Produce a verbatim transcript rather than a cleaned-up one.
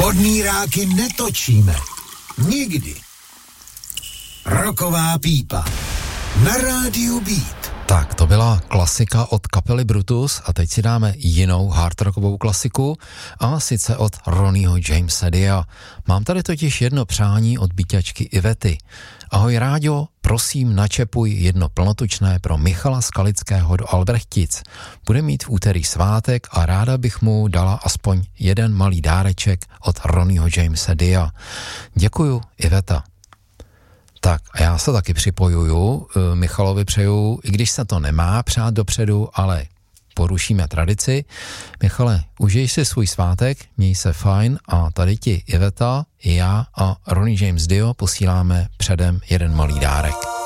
Podmíráky netočíme. Nikdy. Rocková pípa. Na rádiu Beat. Tak, to byla klasika od kapely Brutus a teď si dáme jinou hardrockovou klasiku a sice od Ronnieho Jamesa Dia. Mám tady totiž jedno přání od byťačky Ivety. Ahoj Ráďo, prosím načepuj jedno plnotučné pro Michala Skalického do Albrechtic. Bude mít v úterý svátek a ráda bych mu dala aspoň jeden malý dáreček od Ronnieho Jamesa Dia. Děkuju, Iveta. Tak a já se taky připojuju, Michalovi přeju, i když se to nemá přát dopředu, ale porušíme tradici. Michale, užij si svůj svátek, měj se fajn a tady ti Iveta, i já a Ronnie James Dio posíláme předem jeden malý dárek.